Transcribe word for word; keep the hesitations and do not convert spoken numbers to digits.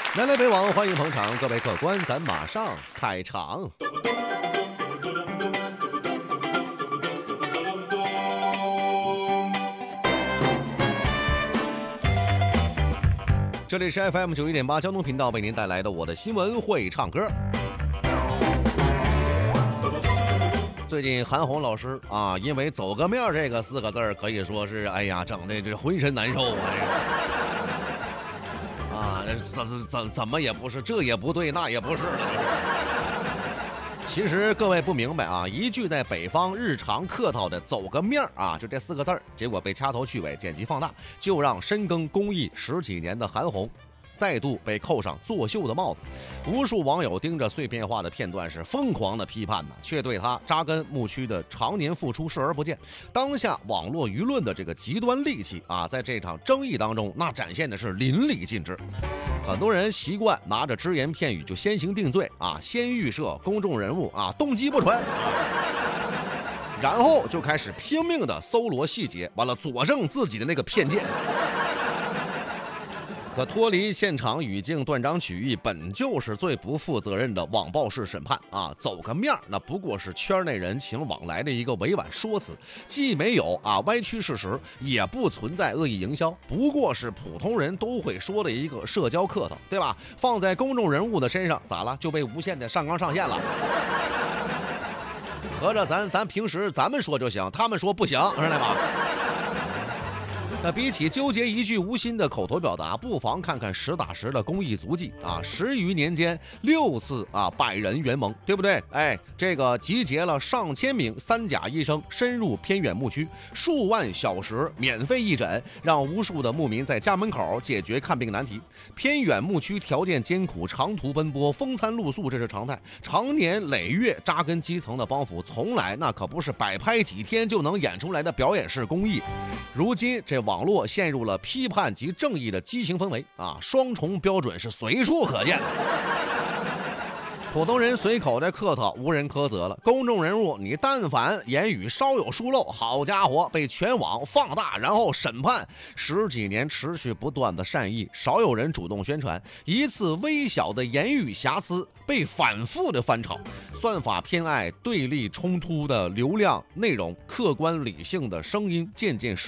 南来北往，欢迎捧场，各位客官，咱马上开场。这里是 F M 九一点八交通频道为您带来的我的新闻会唱歌。最近韩红老师啊，因为走个面这个四个字可以说是哎呀，整的这浑身难受啊！啊，怎怎怎怎么也不是，这也不对，那也不是。其实各位不明白啊，一句在北方日常客套的走个面啊，就这四个字儿，结果被掐头去尾剪辑放大，就让深耕公益十几年的韩红再度被扣上作秀的帽子。无数网友盯着碎片化的片段是疯狂的批判呢，却对他扎根牧区的常年付出视而不见。当下网络舆论的这个极端戾气啊，在这场争议当中，那展现的是淋漓尽致。很多人习惯拿着只言片语就先行定罪啊，先预设公众人物啊动机不纯，然后就开始拼命的搜罗细节，完了佐证自己的那个偏见。可脱离现场语境断章取义，本就是最不负责任的网暴式审判啊！走个面那不过是圈内人情往来的一个委婉说辞，既没有啊歪曲事实，也不存在恶意营销，不过是普通人都会说的一个社交客套，对吧？放在公众人物的身上，咋了？就被无限的上纲上线了。合着咱咱平时咱们说就行，他们说不行，知道吧？那比起纠结一句无心的口头表达，不妨看看实打实的公益足迹啊！十余年间六次啊百人圆盟，对不对？哎，这个集结了上千名三甲医生深入偏远牧区，数万小时免费义诊，让无数的牧民在家门口解决看病难题。偏远牧区条件艰苦，长途奔波，风餐露宿，这是常态。常年累月扎根基层的帮扶，从来那可不是摆拍几天就能演出来的表演式公益。如今这网络陷入了批判及正义的畸形氛围啊，双重标准是随处可见的。普通人随口的客套，无人苛责了。公众人物，你但凡言语稍有疏漏，好家伙，被全网放大，然后审判。十几年持续不断的善意，少有人主动宣传，一次微小的言语瑕疵被反复的翻炒。算法偏爱对立冲突的流量内容，客观理性的声音渐渐失